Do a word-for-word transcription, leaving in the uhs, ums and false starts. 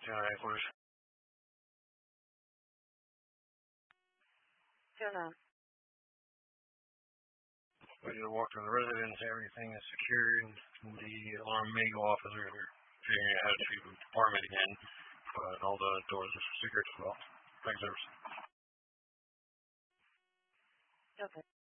two and a half hours. Two and a half. Ready to walk to the residence, everything is secured. The alarm may go off as we're figuring out how to the department again, but all the doors are secured as well. Thanks, service. Okay.